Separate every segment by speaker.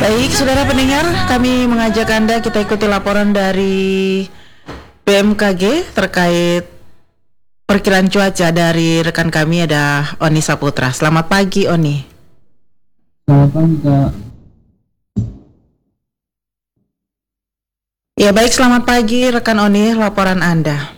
Speaker 1: Baik, saudara pendengar, kami mengajak Anda kita ikuti laporan dari BMKG terkait perkiraan cuaca dari rekan kami ada Oni Saputra. Selamat pagi, Oni.
Speaker 2: Selamat pagi, Kak.
Speaker 1: Ya baik, selamat pagi rekan Oni, laporan Anda.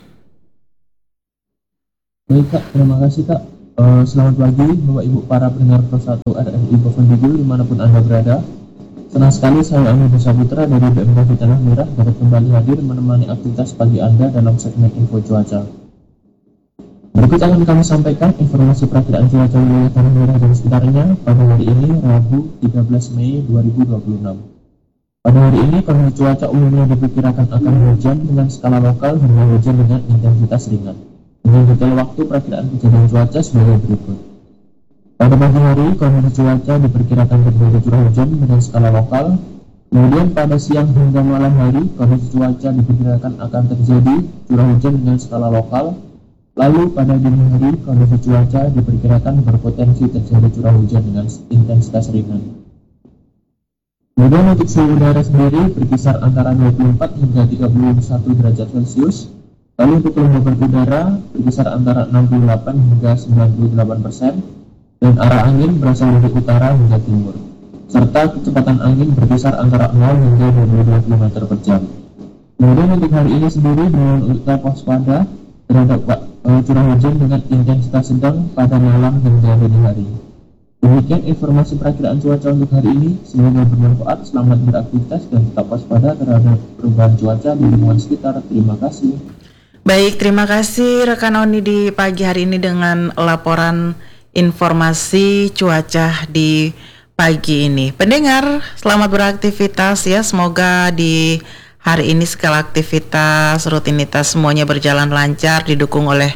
Speaker 2: Baik, Kak, terima kasih, Kak. Selamat pagi Bapak Ibu para pendengar Pro 1 RRI Bovendigul dimanapun Anda berada. Senang sekali saya Oni Saputra dari BMKG Tanah Merah dapat kembali hadir menemani aktivitas pagi Anda dalam segmen info cuaca. Berikut akan kami sampaikan informasi perakiraan cuaca wilayah Tanah Merah dan sekitarnya pada hari ini Rabu 13 Mei 2026. Pada hari ini kondisi cuaca umumnya diperkirakan akan hujan dengan skala lokal hingga hujan dengan intensitas ringan. Dengan detail waktu perakiraan kejadian cuaca sebagai berikut. Pada pagi hari, kondisi cuaca diperkirakan terjadi curah hujan dengan skala lokal. Kemudian pada siang hingga malam hari, kondisi cuaca diperkirakan akan terjadi curah hujan dengan skala lokal. Lalu pada dini hari, kondisi cuaca diperkirakan berpotensi terjadi curah hujan dengan intensitas ringan. Kemudian untuk suhu udara sendiri berkisar antara 24 hingga 31 derajat Celcius. Lalu untuk kelembaban udara berkisar antara 68 hingga 98%. Dan arah angin berasal dari utara hingga timur, serta kecepatan angin berkisar antara 0 hingga 22 km per jam. Kemudian untuk hari ini sendiri dengan tetap waspada terhadap curah hujan dengan intensitas sedang pada malam hingga dini hari. Demikian informasi perakiraan cuaca untuk hari ini. Semoga bermanfaat, selamat beraktivitas dan tetap waspada terhadap perubahan cuaca di lingkungan sekitar. Terima kasih.
Speaker 1: Baik, terima kasih rekan Oni di pagi hari ini dengan laporan informasi cuaca di pagi ini. Pendengar, selamat beraktivitas ya. Semoga di hari ini segala aktivitas, rutinitas semuanya berjalan lancar, didukung oleh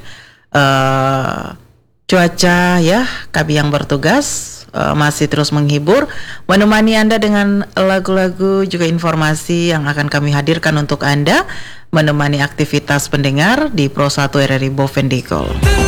Speaker 1: cuaca ya. Kami yang bertugas masih terus menghibur, menemani Anda dengan lagu-lagu juga informasi yang akan kami hadirkan untuk Anda, menemani aktivitas pendengar di Pro 1 RRI Bovendigul.